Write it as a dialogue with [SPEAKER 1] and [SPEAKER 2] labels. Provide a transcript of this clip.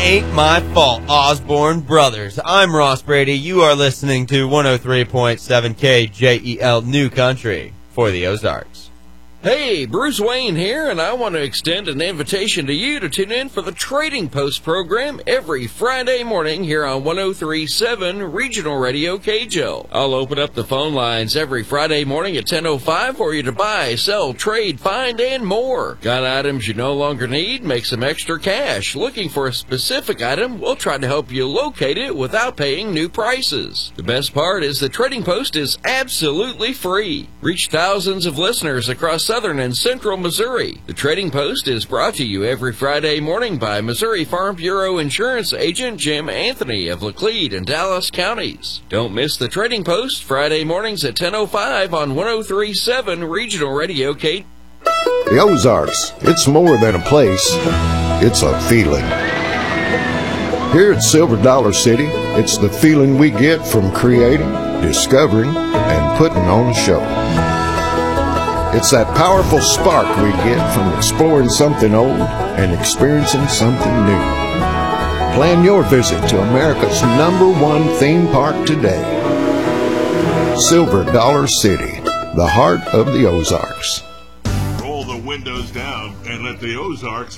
[SPEAKER 1] Ain't My Fault, Osborne Brothers. I'm Ross Brady. You are listening to 103.7 KJEL New Country for the Ozarks.
[SPEAKER 2] Hey, Bruce Wayne here, and I want to extend an invitation to you to tune in for the Trading Post program every Friday morning here on 103.7 Regional Radio KJEL. I'll open up the phone lines every Friday morning at 10:05 for you to buy, sell, trade, find, and more. Got items you no longer need? Make some extra cash. Looking for a specific item? We'll try to help you locate it without paying new prices. The best part is the Trading Post is absolutely free. Reach thousands of listeners across southern and central Missouri. The Trading Post is brought to you every Friday morning by Missouri Farm Bureau Insurance Agent Jim Anthony of Laclede and Dallas counties. Don't miss the Trading Post Friday mornings at 10:05 on 103.7 Regional Radio K.
[SPEAKER 3] The Ozarks, it's more than a place, it's a feeling. Here at Silver Dollar City, it's the feeling we get from creating, discovering, and putting on a show. It's that powerful spark we get from exploring something old and experiencing something new. Plan your visit to America's #1 theme park today. Silver Dollar City, the heart of the Ozarks.
[SPEAKER 4] Roll the windows down and let the Ozarks